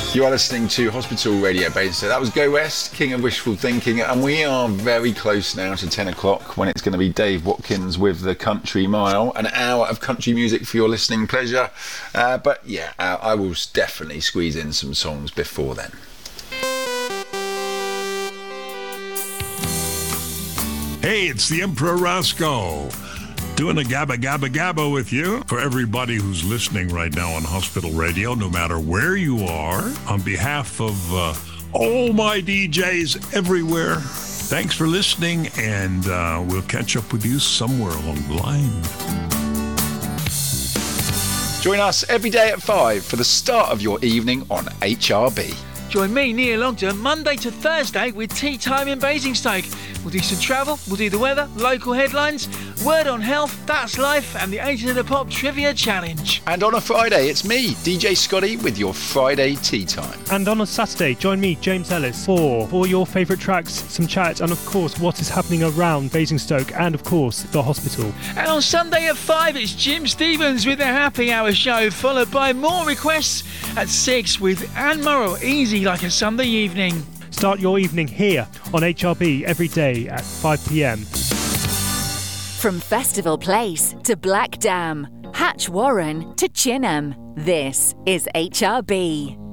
You are listening to Hospital Radio Basingstoke. That was Go West, King of Wishful Thinking, and we are very close now to 10 o'clock when it's going to be Dave Watkins with the Country Mile, an hour of country music for your listening pleasure. But yeah, I will definitely squeeze in some songs before then. Hey, it's the Emperor Roscoe. Doing a gabba gabba gabba with you. For everybody who's listening right now on Hospital Radio, no matter where you are, on behalf of all my DJs everywhere, thanks for listening, and we'll catch up with you somewhere along the line. Join us every day at 5 for the start of your evening on HRB. Join me, Neil Ogden, Monday to Thursday with Tea Time in Basingstoke. We'll do some travel, we'll do the weather, local headlines, word on health, that's life, and the 8 of the Pop Trivia Challenge. And on a Friday, it's me, DJ Scotty, with your Friday Tea Time. And on a Saturday, join me, James Ellis, for your favourite tracks, some chat, and of course, what is happening around Basingstoke, and of course, the hospital. And on Sunday at 5, it's Jim Stevens with the Happy Hour show, followed by more requests at 6 with Anne Morrow, Easy Like a Sunday Evening. Start your evening here on HRB every day at 5 p.m. From Festival Place to Black Dam, Hatch Warren to Chinham, this is HRB.